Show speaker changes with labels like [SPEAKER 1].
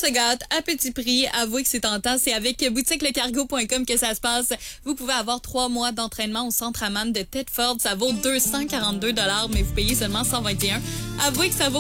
[SPEAKER 1] se gâte à petit prix. Avouez que c'est tentant. C'est avec boutiquelecargo.com que ça se passe. Vous pouvez avoir 3 mois d'entraînement au centre Amman de Thetford. Ça vaut 242 $, mais vous payez seulement 121. Avouez que ça vaut